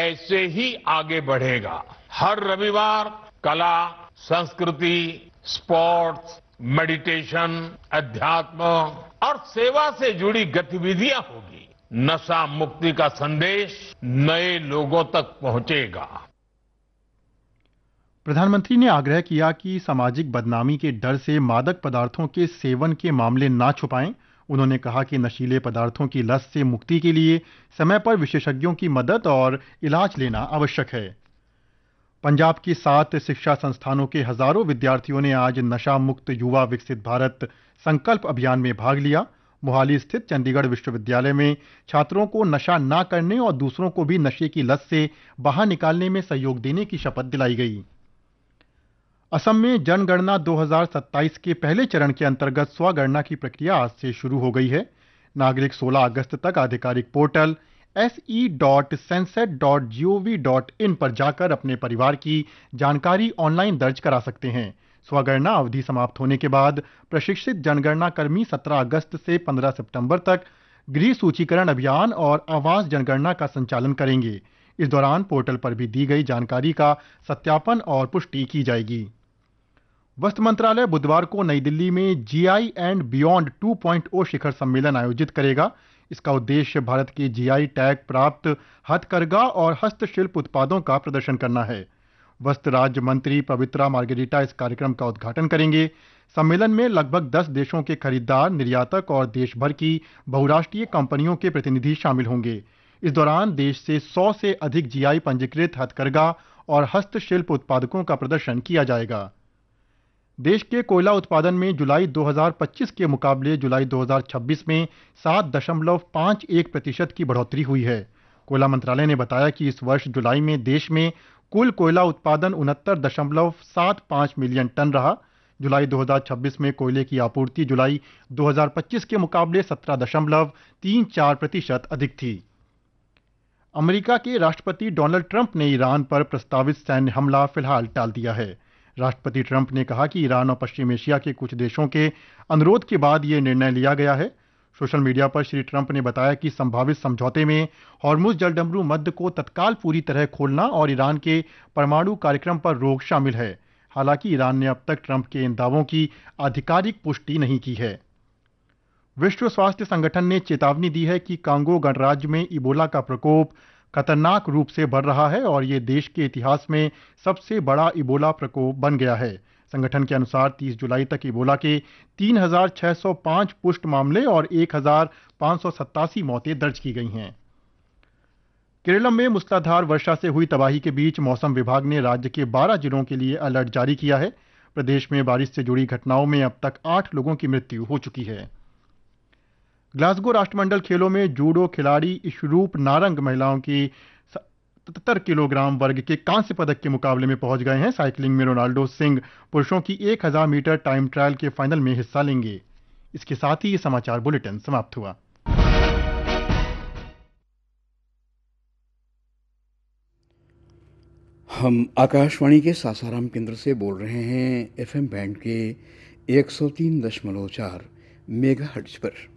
ऐसे ही आगे बढ़ेगा। हर रविवार कला, संस्कृति, स्पोर्ट्स, मेडिटेशन, अध्यात्म और सेवा से जुड़ी गतिविधियां होगी। नशा मुक्ति का संदेश नए लोगों तक पहुंचेगा। प्रधानमंत्री ने आग्रह किया कि सामाजिक बदनामी के डर से मादक पदार्थों के सेवन के मामले ना छुपाएं। उन्होंने कहा कि नशीले पदार्थों की लत से मुक्ति के लिए समय पर विशेषज्ञों की मदद और इलाज लेना आवश्यक है। पंजाब की 7 शिक्षा संस्थानों के हजारों विद्यार्थियों ने आज नशा मुक्त युवा विकसित भारत संकल्प अभियान में भाग लिया। मोहाली स्थित चंडीगढ़ विश्वविद्यालय में छात्रों को नशा ना करने और दूसरों को भी नशे की लत से बाहर निकालने में सहयोग देने की शपथ दिलाई गई। असम में जनगणना 2027 के पहले चरण के अंतर्गत स्वगणना की प्रक्रिया आज से शुरू हो गई है। नागरिक 16 अगस्त तक आधिकारिक पोर्टल se.census.gov.in पर जाकर अपने परिवार की जानकारी ऑनलाइन दर्ज करा सकते हैं। स्वगणना अवधि समाप्त होने के बाद प्रशिक्षित जनगणना कर्मी 17 अगस्त से 15 सितंबर तक गृह सूचीकरण अभियान और आवास जनगणना का संचालन करेंगे। इस दौरान पोर्टल पर भी दी गई जानकारी का सत्यापन और पुष्टि की जाएगी। वस्त्र मंत्रालय बुधवार को नई दिल्ली में जीआई एंड बियॉन्ड 2.0 शिखर सम्मेलन आयोजित करेगा। इसका उद्देश्य भारत के जीआई टैग प्राप्त हथकरघा और हस्तशिल्प उत्पादों का प्रदर्शन करना है। वस्त्र राज्य मंत्री पवित्रा मार्गेरिटा इस कार्यक्रम का उद्घाटन करेंगे। सम्मेलन में लगभग 10 देशों के खरीदार, निर्यातक और देश भर की बहुराष्ट्रीय कंपनियों के प्रतिनिधि शामिल होंगे। इस दौरान देश से 100 से अधिक जीआई पंजीकृत हथकरघा और हस्तशिल्प उत्पादकों का प्रदर्शन किया जाएगा। देश के कोयला उत्पादन में जुलाई 2025 के मुकाबले जुलाई 2026 में 7.51% की बढ़ोतरी हुई है। कोयला मंत्रालय ने बताया कि इस वर्ष जुलाई में देश में कुल कोयला उत्पादन 69.75 मिलियन टन रहा। जुलाई 2026 में कोयले की आपूर्ति जुलाई 2025 के मुकाबले 17.34% अधिक थी। अमेरिका के राष्ट्रपति डोनाल्ड ट्रंप ने ईरान पर प्रस्तावित सैन्य हमला फिलहाल टाल दिया है। राष्ट्रपति ट्रंप ने कहा कि ईरान और पश्चिम एशिया के कुछ देशों के अनुरोध के बाद यह निर्णय लिया गया है। सोशल मीडिया पर श्री ट्रंप ने बताया कि संभावित समझौते में हॉर्मुज जलडमरू मध्य को तत्काल पूरी तरह खोलना और ईरान के परमाणु कार्यक्रम पर रोक शामिल है। हालांकि ईरान ने अब तक ट्रंप के इन दावों की आधिकारिक पुष्टि नहीं की है। विश्व स्वास्थ्य संगठन ने चेतावनी दी है कि कांगो गणराज्य में इबोला का प्रकोप खतरनाक रूप से बढ़ रहा है और ये देश के इतिहास में सबसे बड़ा इबोला प्रकोप बन गया है। संगठन के अनुसार 30 जुलाई तक इबोला के 3,605 पुष्ट मामले और 1,587 मौतें दर्ज की गई हैं। केरल में मूसलाधार वर्षा से हुई तबाही के बीच मौसम विभाग ने राज्य के 12 जिलों के लिए अलर्ट जारी किया है। प्रदेश में बारिश से जुड़ी घटनाओं में अब तक 8 लोगों की मृत्यु हो चुकी है। ग्लासगो राष्ट्रमंडल खेलों में जूडो खिलाड़ी इशरूप नारंग महिलाओं की 77 किलोग्राम वर्ग के कांस्य पदक के मुकाबले में पहुंच गए हैं। साइकिलिंग में रोनाल्डो सिंह पुरुषों की 1000 मीटर टाइम ट्रायल के फाइनल में हिस्सा लेंगे। इसके साथ ही ये समाचार बुलेटिन समाप्त हुआ। हम आकाशवाणी के सासाराम केंद्र से बोल रहे हैं एफएम बैंड के 103.4 मेगाहर्ट्ज पर।